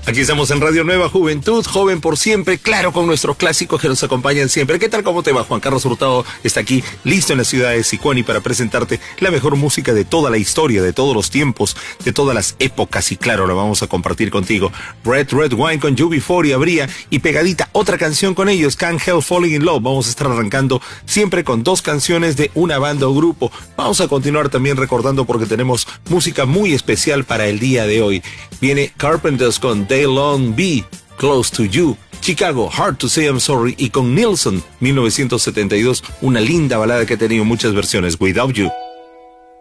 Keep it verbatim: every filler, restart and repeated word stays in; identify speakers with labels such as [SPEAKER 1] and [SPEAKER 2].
[SPEAKER 1] Aquí estamos en Radio Nueva Juventud, joven por siempre, claro, con nuestros clásicos que nos acompañan siempre. ¿Qué tal, cómo te va? Juan Carlos Hurtado está aquí, listo en la ciudad de Sicuani para presentarte la mejor música de toda la historia, de todos los tiempos, de todas las épocas, y claro, la vamos a compartir contigo. Red Red Wine con U B cuarenta habría, y pegadita otra canción con ellos, Can't Help Falling in Love. Vamos a estar arrancando siempre con dos canciones de una banda o grupo. Vamos a continuar también recordando porque tenemos música muy especial para el día de hoy. Viene Carpenters con Day Long Be Close to You, Chicago, Hard to Say I'm Sorry, y con Nilsson, mil novecientos setenta y dos, una linda balada que ha tenido muchas versiones, Without You.